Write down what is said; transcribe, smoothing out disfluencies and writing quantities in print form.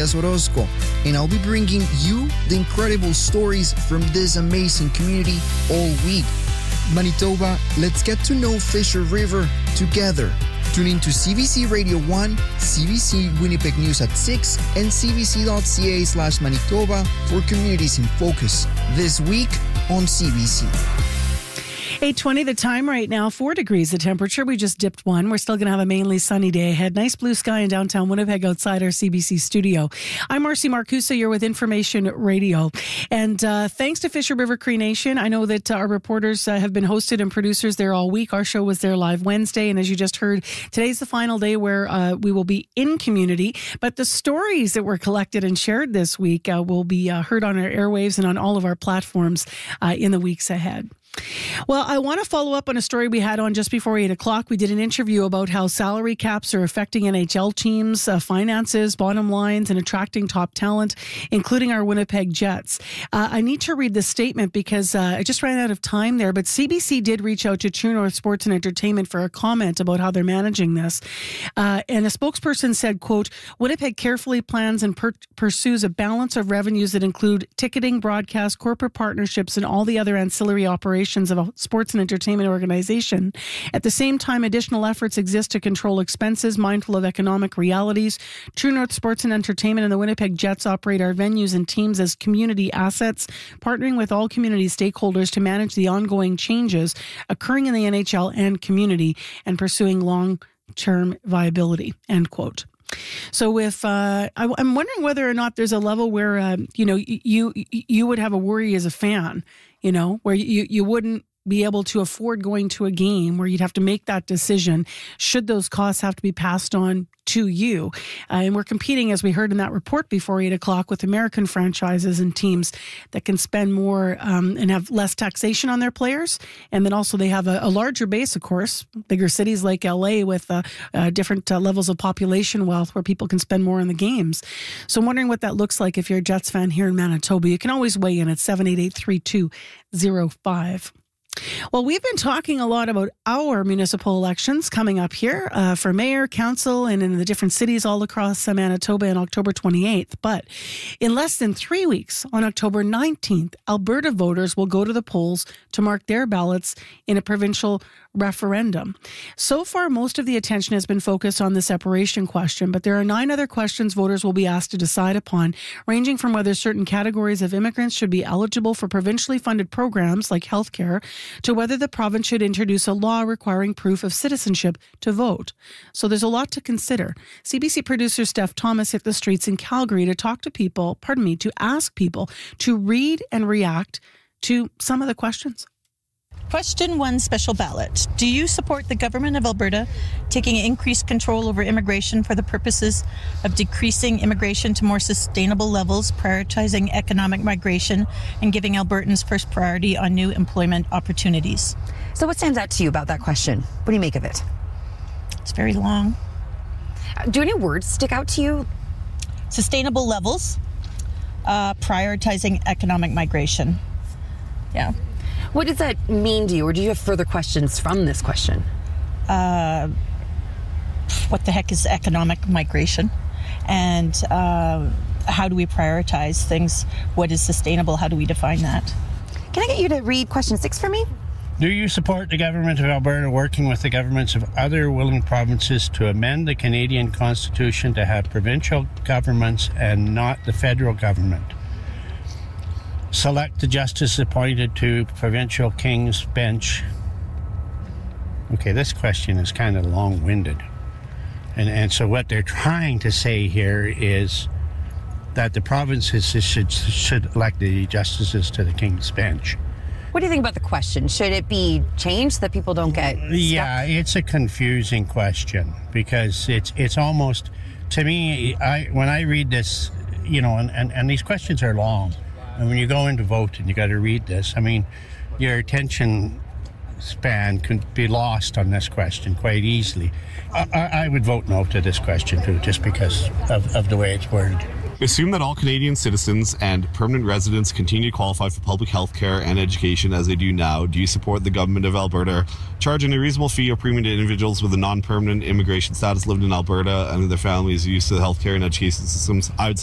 Diaz Orozco, and I'll be bringing you the incredible stories from this amazing community all week. Manitoba, let's get to know Fisher River together. Tune in to CBC Radio 1, CBC Winnipeg News at 6, and cbc.ca/Manitoba for Communities in Focus. This week on CBC. 8:20 the time right now, 4 degrees the temperature. We just dipped one. We're still going to have a mainly sunny day ahead. Nice blue sky in downtown Winnipeg outside our CBC studio. I'm Marcy Marcusa. You're with Information Radio. And thanks to Fisher River Cree Nation. I know that our reporters have been hosted and producers there all week. Our show was there live Wednesday. And as you just heard, today's the final day where we will be in community. But the stories that were collected and shared this week will be heard on our airwaves and on all of our platforms in the weeks ahead. Well, I want to follow up on a story we had on just before 8 o'clock. We did an interview about how salary caps are affecting NHL teams, finances, bottom lines, and attracting top talent, including our Winnipeg Jets. I need to read this statement because I just ran out of time there, but CBC did reach out to True North Sports and Entertainment for a comment about how they're managing this. And a spokesperson said, quote, Winnipeg carefully plans and pursues a balance of revenues that include ticketing, broadcast, corporate partnerships, and all the other ancillary operations of a sports and entertainment organization. At the same time, additional efforts exist to control expenses, mindful of economic realities. True North Sports and Entertainment and the Winnipeg Jets operate our venues and teams as community assets, partnering with all community stakeholders to manage the ongoing changes occurring in the NHL and community and pursuing long-term viability, end quote. So if I'm wondering whether or not there's a level where you would have a worry as a fan, where you wouldn't be able to afford going to a game, where you'd have to make that decision. Should those costs have to be passed on to you? And we're competing, as we heard in that report before 8 o'clock, with American franchises and teams that can spend more and have less taxation on their players. And then also they have a larger base, of course, bigger cities like LA with different levels of population wealth where people can spend more on the games. So I'm wondering what that looks like if you're a Jets fan here in Manitoba. You can always weigh in at 788-3205. Well, we've been talking a lot about our municipal elections coming up here for mayor, council, and in the different cities all across Manitoba on October 28th. But in less than 3 weeks, on October 19th, Alberta voters will go to the polls to mark their ballots in a provincial referendum. So far, most of the attention has been focused on the separation question, but there are 9 other questions voters will be asked to decide upon, ranging from whether certain categories of immigrants should be eligible for provincially funded programs like healthcare, to whether the province should introduce a law requiring proof of citizenship to vote. So there's a lot to consider. CBC producer Steph Thomas hit the streets in Calgary to ask people to read and react to some of the questions. Question 1, special ballot. Do you support the government of Alberta taking increased control over immigration for the purposes of decreasing immigration to more sustainable levels, prioritizing economic migration, and giving Albertans first priority on new employment opportunities? So what stands out to you about that question? What do you make of it? It's very long. Do any words stick out to you? Sustainable levels, prioritizing economic migration. Yeah. What does that mean to you, or do you have further questions from this question? What the heck is economic migration? And how do we prioritize things? What is sustainable? How do we define that? Can I get you to read question 6 for me? Do you support the government of Alberta working with the governments of other willing provinces to amend the Canadian Constitution to have provincial governments and not the federal government? Select the justice appointed to provincial King's Bench. Okay, this question is kind of long-winded. And so what they're trying to say here is that the provinces should elect the justices to the King's Bench. What do you think about the question? Should it be changed so that people don't get stuck? Yeah, it's a confusing question because it's almost, to me, when I read this, and these questions are long. And when you go in to vote and you got to read this, I mean, your attention span can be lost on this question quite easily. I would vote no to this question too, just because of the way it's worded. Assume that all Canadian citizens and permanent residents continue to qualify for public health care and education as they do now. Do you support the government of Alberta charging a reasonable fee or premium to individuals with a non-permanent immigration status living in Alberta and their families used to the health care and education systems? I would say